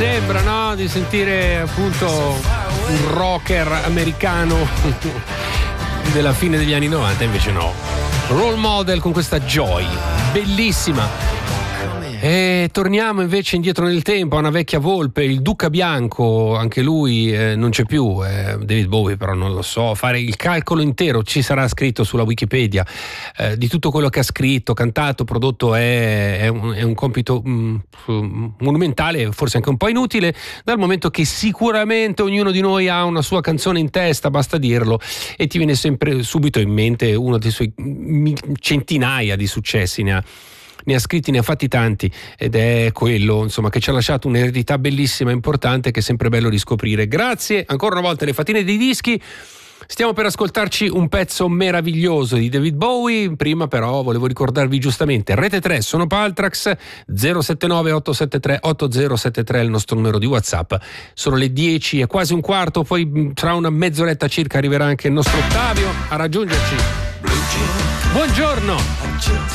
sembra, no? Di sentire appunto un rocker americano della fine degli anni 90, invece no. Role Model con questa Joy, bellissima. E torniamo invece indietro nel tempo a una vecchia volpe, il Duca Bianco, anche lui non c'è più, David Bowie però non lo so, fare il calcolo intero, ci sarà scritto sulla Wikipedia di tutto quello che ha scritto, cantato, prodotto, è un compito monumentale, forse anche un po' inutile, dal momento che sicuramente ognuno di noi ha una sua canzone in testa, basta dirlo, e ti viene sempre subito in mente uno dei suoi centinaia di successi, ne ha scritti, ne ha fatti tanti, ed è quello, insomma, che ci ha lasciato un'eredità bellissima e importante che è sempre bello riscoprire. Grazie ancora una volta alle fatine dei dischi. Stiamo per ascoltarci un pezzo meraviglioso di David Bowie. Prima però volevo ricordarvi giustamente Rete 3 sono Paltrax, 079 873 8073 è il nostro numero di WhatsApp. Sono le 10 e quasi un quarto, poi tra una mezz'oretta circa arriverà anche il nostro Ottavio a raggiungerci. Buongiorno.